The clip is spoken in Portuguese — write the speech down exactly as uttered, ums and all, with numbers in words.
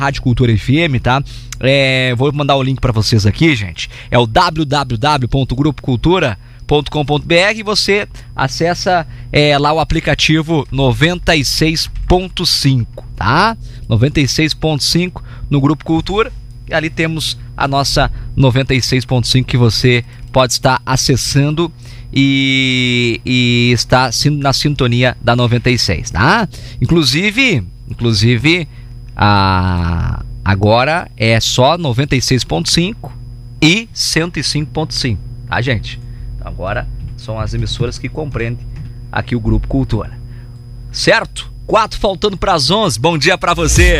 Rádio Cultura F M, tá? É, vou mandar o link para vocês aqui, gente. É o w w w ponto grupo cultura ponto com ponto b r e você acessa é, lá o aplicativo noventa e seis ponto cinco, tá? noventa e seis ponto cinco no Grupo Cultura. E ali temos a nossa noventa e seis ponto cinco que você pode estar acessando e, e está na sintonia da noventa e seis, tá? Inclusive, inclusive a, agora é só noventa e seis ponto cinco e cento e cinco ponto cinco, tá, gente? Agora são as emissoras que compreendem aqui o Grupo Cultura. Certo? Quatro faltando para as onze. Bom dia para você.